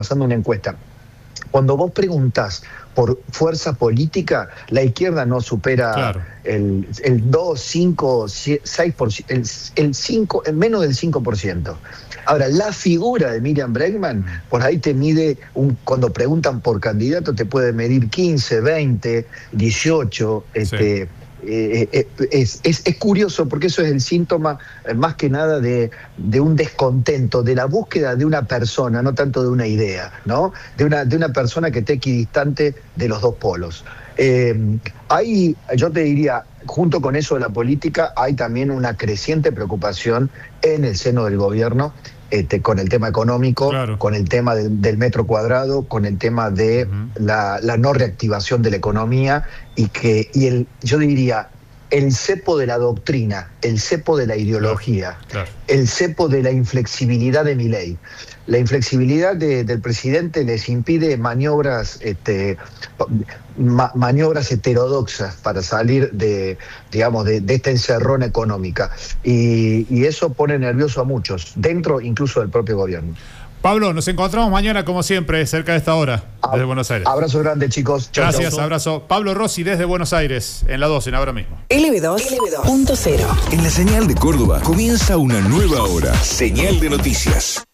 pasando una encuesta. Cuando vos preguntás por fuerza política, la izquierda no supera Claro. el 2, 5, 6%, el 5, menos del 5%. Ahora, la figura de Miriam Bregman, por ahí te mide, cuando preguntan por candidato, te puede medir 15, 20, 18, Sí. Es curioso porque eso es el síntoma más que nada de un descontento, de la búsqueda de una persona, no tanto de una idea, ¿no? De una persona que esté equidistante de los dos polos. Yo te diría, junto con eso de la política, hay también una creciente preocupación en el seno del gobierno, con el tema económico, Claro. con el tema del metro cuadrado, con el tema de la no reactivación de la economía yo diría, el cepo de la doctrina, el cepo de la ideología, Claro. el cepo de la inflexibilidad de Milei. La inflexibilidad del presidente les impide maniobras heterodoxas para salir de esta encerrona económica. Y eso pone nervioso a muchos, dentro incluso del propio gobierno. Pablo, nos encontramos mañana como siempre, cerca de esta hora, desde Buenos Aires. Abrazo grande, chicos. Chau, Gracias, chau. abrazo. Pablo Rossi desde Buenos Aires, en la 12, ahora mismo. LB2.0. En la señal de Córdoba comienza una nueva hora. Señal de noticias.